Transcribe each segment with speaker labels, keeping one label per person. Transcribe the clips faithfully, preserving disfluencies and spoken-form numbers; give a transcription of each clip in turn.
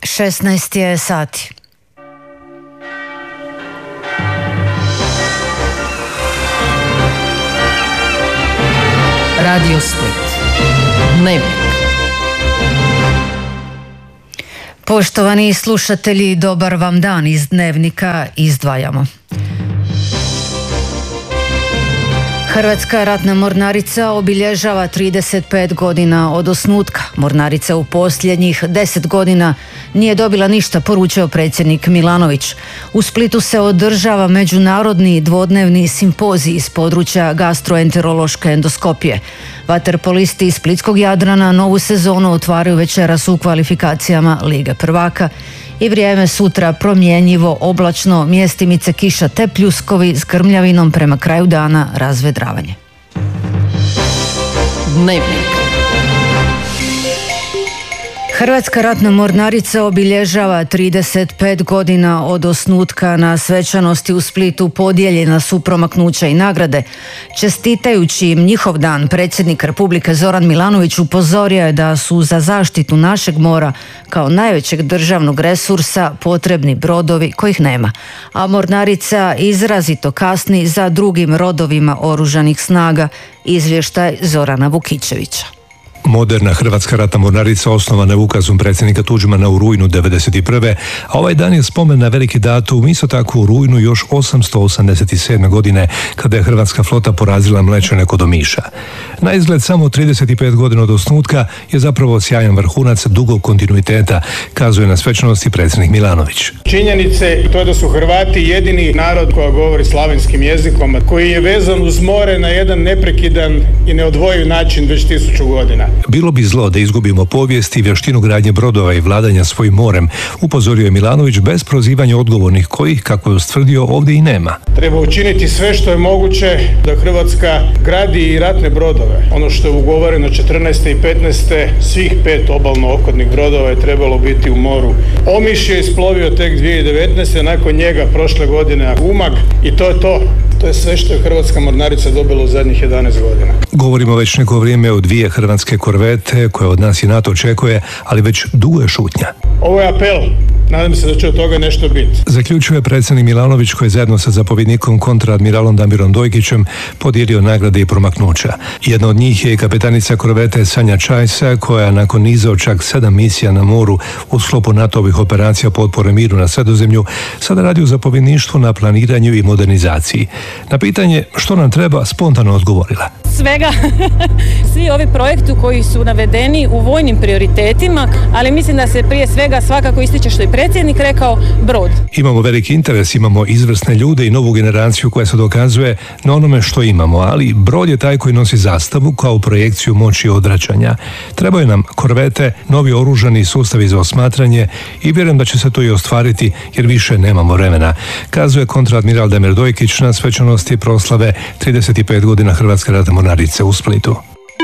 Speaker 1: šesnaest je sati.
Speaker 2: Radio Split. Dnevnik.
Speaker 1: Poštovani slušatelji, dobar vam dan. Iz Dnevnika izdvajamo. Hrvatska ratna mornarica obilježava trideset pet godina od osnutka. Mornarica u posljednjih deset godina nije dobila ništa, poručio predsjednik Milanović. U Splitu se održava međunarodni dvodnevni simpozij iz područja gastroenterološke endoskopije. Vaterpolisti iz splitskog Jadrana novu sezonu otvaraju večeras u kvalifikacijama Lige prvaka. I vrijeme sutra promjenjivo, oblačno, mjestimice kiša te pljuskovi s grmljavinom, prema kraju dana razvedravanje.
Speaker 2: Dnevnik.
Speaker 1: Hrvatska ratna mornarica obilježava trideset pet godina od osnutka. Na svečanosti u Splitu podijeljena su promaknuća i nagrade. Čestitajući im njihov dan, predsjednik Republike Zoran Milanović upozorio je da su za zaštitu našeg mora kao najvećeg državnog resursa potrebni brodovi kojih nema. A mornarica izrazito kasni za drugim rodovima oružanih snaga. Izvještaj Zorana Vukićevića.
Speaker 3: Moderna Hrvatska ratna mornarica osnovana je ukazom predsjednika Tuđmana u rujnu devedeset prve. a ovaj dan je spomen na veliki datum, isto tako u rujnu još osamsto osamdeset sedme. godine, kada je hrvatska flota porazila Mlečane kod Omiša. Na izgled samo trideset pet godina od osnutka je zapravo sjajan vrhunac dugog kontinuiteta, kazuje na svečanosti predsjednik Milanović.
Speaker 4: Činjenice to je da su Hrvati jedini narod koji govori slavenskim jezikom, koji je vezan uz more na jedan neprekidan i neodvojiv način već tisuću godina.
Speaker 3: Bilo bi zlo da izgubimo povijest i vještinu gradnje brodova i vladanja svojim morem, upozorio je Milanović bez prozivanja odgovornih kojih, kako je ustvrdio, ovdje i nema.
Speaker 4: Treba učiniti sve što je moguće da Hrvatska gradi i ratne brodove. Ono što je ugovoreno četrnaeste i petnaeste. svih pet obalno-ophodnih brodova je trebalo biti u moru. Omiš je isplovio tek dvije tisuće devetnaeste. nakon njega prošle godine Umag i to je to. To je sve što je Hrvatska mornarica dobila u zadnjih jedanaest godina.
Speaker 3: Govorimo već neko vrijeme o dvije hrvatske korvete koje od nas i NATO očekuje, ali već dugo je šutnja.
Speaker 4: Ovo je apel. Nadam se da će od toga nešto biti.
Speaker 3: Zaključuje predsjednik Milanović, koji je zajedno sa zapovjednikom kontradmiralom Damirom Dojkićem podijelio nagrade i promaknuća. Jedna od njih je i kapetanica korvete Sanja Čajsa, koja nakon niza od čak sedam misija na moru u sklopu NATO-ovih operacija potpore miru na Sredozemlju sada radi u zapovjedništvu na planiranju i modernizaciji. Na pitanje što nam treba, spontano odgovorila.
Speaker 5: Svega, svi ovi projekti koji su navedeni u vojnim prioritetima, ali mislim da se prije svega svakako ističe što je predsjednik rekao, brod.
Speaker 3: Imamo veliki interes, imamo izvrsne ljude i novu generaciju koja se dokazuje na onome što imamo, ali brod je taj koji nosi zastavu kao projekciju moći odvraćanja. Trebaju nam korvete, novi oružani sustavi za osmatranje i vjerujem da će se to i ostvariti jer više nemamo vremena, kazuje kontradmiral Damir Dojkić na svečanosti proslave trideset pet godina Hrvatske ratne mornarice u Splitu.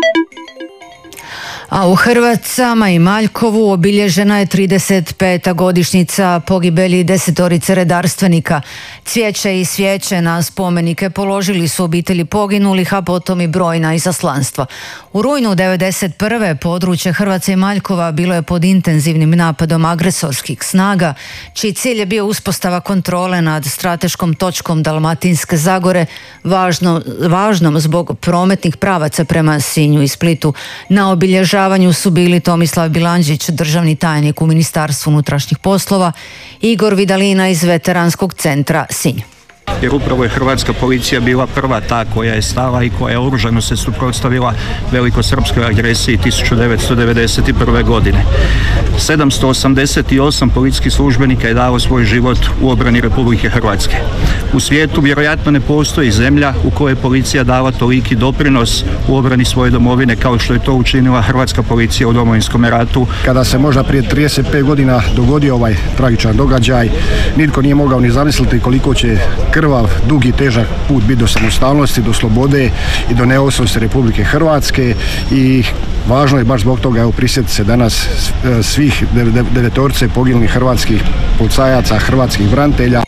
Speaker 1: A u Hrvacama i Maljkovu obilježena je trideset peta godišnjica pogibelji desetorice redarstvenika. Cvijeće i svijeće na spomenike položili su obitelji poginulih, a potom i brojna izaslanstva. U rujnu devedeset prve područje Hrvaca i Maljkova bilo je pod intenzivnim napadom agresorskih snaga, čiji cilj je bio uspostava kontrole nad strateškom točkom Dalmatinske Zagore, važno, važnom zbog prometnih pravaca prema Sinju i Splitu. Na obilježavanju su bili Tomislav Bilandžić, državni tajnik u Ministarstvu unutrašnjih poslova, Igor Vidalina iz Veteranskog centra Sinj.
Speaker 6: Jer upravo je hrvatska policija bila prva ta koja je stala i koja je oružano se suprotstavila velikosrpskoj agresiji tisuću devetsto devedeset prve. godine. sedamsto osamdeset osam policijskih službenika je dalo svoj život u obrani Republike Hrvatske. U svijetu vjerojatno ne postoji zemlja u kojoj je policija dala toliki doprinos u obrani svoje domovine kao što je to učinila hrvatska policija u Domovinskom ratu.
Speaker 7: Kada se možda prije trideset pet godina dogodio ovaj tragičan događaj, nitko nije mogao ni zamisliti koliko će krvav, dug i težak put biti do samostalnosti, do slobode i do neovisnosti Republike Hrvatske i važno je baš zbog toga evo prisjetiti se danas svih devetorice poginulih hrvatskih policajaca, hrvatskih branitelja.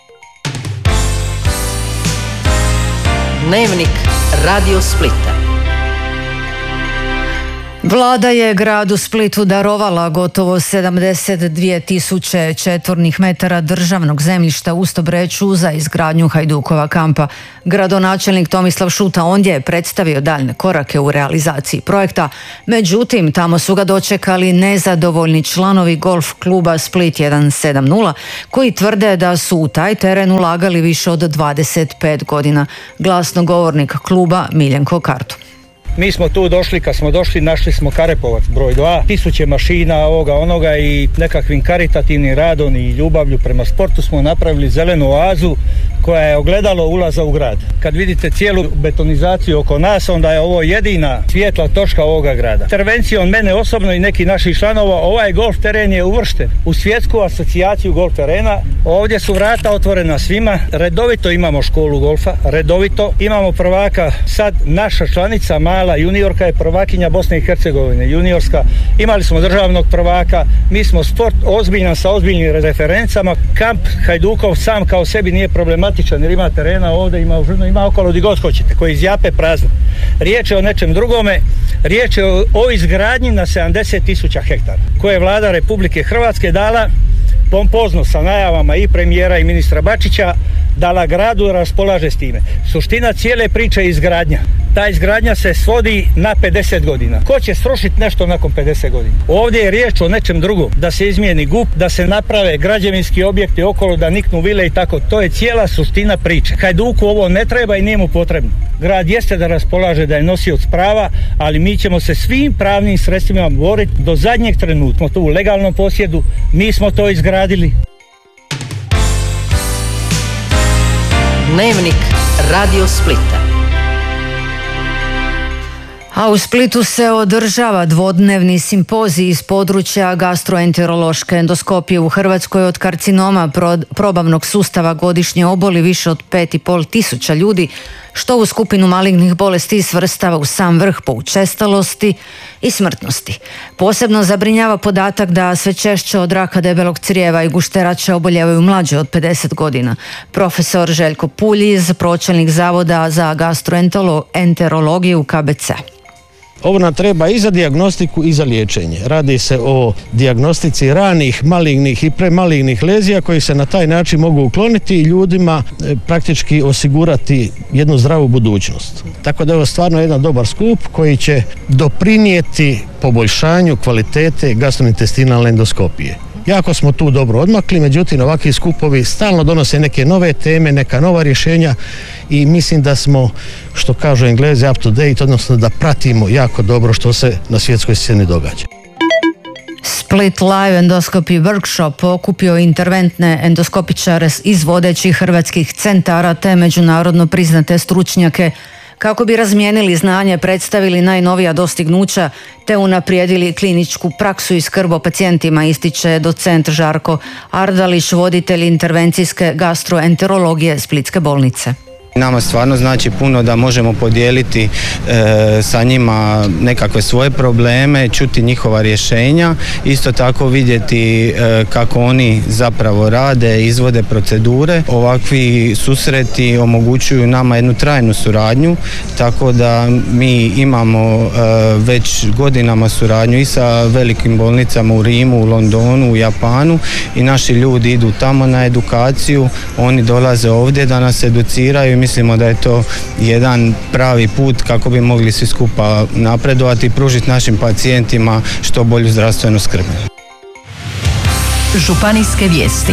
Speaker 2: Dnevnik Radio Splita.
Speaker 1: Vlada je gradu Splitu darovala gotovo sedamdeset dvije tisuće četvornih metara državnog zemljišta u Stobreču za izgradnju Hajdukova kampa. Gradonačelnik Tomislav Šuta ondje je predstavio daljne korake u realizaciji projekta, međutim tamo su ga dočekali nezadovoljni članovi golf kluba Split jedan sedam nula koji tvrde da su u taj teren ulagali više od dvadeset pet godina. Glasnogovornik kluba Miljenko Kartu.
Speaker 8: Mi smo tu došli, kad smo došli našli smo Karepovac broj dva, tisuće mašina ovoga onoga i nekakvim karitativnim radom i ljubavlju prema sportu smo napravili zelenu oazu koja je ogledalo ulaza u grad. Kad vidite cijelu betonizaciju oko nas, onda je ovo jedina svijetla točka ovoga grada. Intervencijom mene osobno i nekih naših članova ovaj golf teren je uvršten u svjetsku asocijaciju golf terena. Ovdje su vrata otvorena svima, redovito imamo školu golfa, redovito imamo prvaka, sad naša članica mala juniorka je prvakinja Bosne i Hercegovine, juniorska, imali smo državnog prvaka, mi smo sport ozbiljan sa ozbiljnim referencama. Kamp Hajdukov sam kao sebi nije problematičan jer ima terena ovdje, ima, ima okolo di god hoćete, koji izjape prazno. Riječ je o nečem drugome, riječ je o, o izgradnji na sedamdeset tisuća hektara koje je vlada Republike Hrvatske dala pompozno sa najavama i premijera i ministra Bačića, dala gradu da raspolaže s time. Suština cijele priče je izgradnja. Ta izgradnja se svodi na pedeset godina. Ko će srušiti nešto nakon pedeset godina? Ovdje je riječ o nečem drugom. Da se izmijeni G U P, da se naprave građevinski objekti okolo, da niknu vile i tako. To je cijela suština priče. Hajduku ovo ne treba i nije mu potrebno. Grad jeste da raspolaže, da je nosioc prava, ali mi ćemo se svim pravnim sredstvima boriti do zadnjeg trenutka. Smo tu u legalnom posjedu, mi smo to izgradili.
Speaker 2: Dnevnik Radio Splita.
Speaker 1: A u Splitu se održava dvodnevni simpozij iz područja gastroenterološke endoskopije. U Hrvatskoj od karcinoma probavnog sustava godišnje oboli više od pet i pol tisuća ljudi, što u skupinu malignih bolesti svrstava u sam vrh po učestalosti i smrtnosti. Posebno zabrinjava podatak da sve češće od raka debelog crijeva i gušterače oboljevaju mlađe od pedeset godina. Profesor Željko Puljiz, pročelnik Zavoda za gastroenterologiju K B C.
Speaker 9: Ovo nam treba i za dijagnostiku i za liječenje. Radi se o dijagnostici ranih, malignih i premalignih lezija koji se na taj način mogu ukloniti i ljudima praktički osigurati jednu zdravu budućnost. Tako da je ovo stvarno jedan dobar skup koji će doprinijeti poboljšanju kvalitete gastrointestinalne endoskopije. Jako smo tu dobro odmakli, međutim ovakvi skupovi stalno donose neke nove teme, neka nova rješenja i mislim da smo, što kažu Englezi, up to date, odnosno da pratimo jako dobro što se na svjetskoj sceni događa.
Speaker 1: Split Live Endoscopy Workshop okupio interventne endoskopičare iz vodećih hrvatskih centara te međunarodno priznate stručnjake kako bi razmijenili znanje, predstavili najnovija dostignuća te unaprijedili kliničku praksu i skrb o pacijentima, ističe docent Žarko Ardalić, voditelj intervencijske gastroenterologije Splitske bolnice.
Speaker 10: Nama stvarno znači puno da možemo podijeliti e, sa njima nekakve svoje probleme, čuti njihova rješenja, isto tako vidjeti e, kako oni zapravo rade, izvode procedure. Ovakvi susreti omogućuju nama jednu trajnu suradnju, tako da mi imamo e, već godinama suradnju i sa velikim bolnicama u Rimu, u Londonu, u Japanu i naši ljudi idu tamo na edukaciju, oni dolaze ovdje da nas educiraju. Mislimo da je to jedan pravi put kako bi mogli svi skupa napredovati i pružiti našim pacijentima što bolju zdravstvenu skrb.
Speaker 2: Županijske vijesti.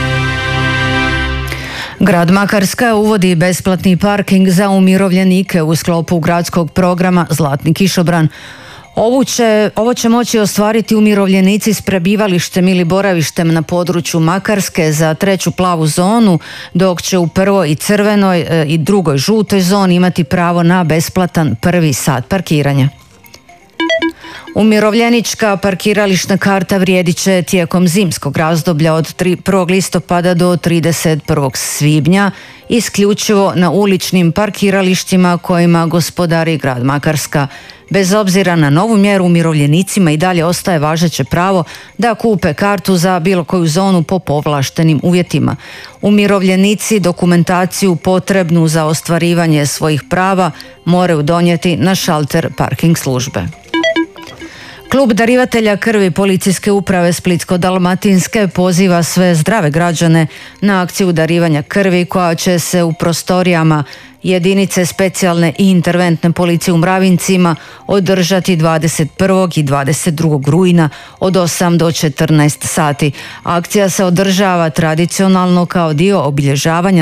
Speaker 1: Grad Makarska uvodi besplatni parking za umirovljenike u sklopu gradskog programa Zlatni kišobran. Ovo će, ovo će moći ostvariti umirovljenici s prebivalištem ili boravištem na području Makarske za treću plavu zonu, dok će u prvoj i crvenoj e, i drugoj žutoj zoni imati pravo na besplatan prvi sat parkiranja. Umirovljenička parkirališna karta vrijedit će tijekom zimskog razdoblja od prvog listopada do trideset prvog svibnja, isključivo na uličnim parkiralištima kojima gospodari grad Makarska. Bez obzira na novu mjeru, umirovljenicima i dalje ostaje važeće pravo da kupe kartu za bilo koju zonu po povlaštenim uvjetima. Umirovljenici dokumentaciju potrebnu za ostvarivanje svojih prava moraju donijeti na šalter parking službe. Klub darivatelja krvi Policijske uprave Splitsko-dalmatinske poziva sve zdrave građane na akciju darivanja krvi koja će se u prostorijama jedinice specijalne i interventne policije u Mravincima održati dvadeset prvog i dvadeset drugog rujna od osam do četrnaest sati. Akcija se održava tradicionalno kao dio obilježavanja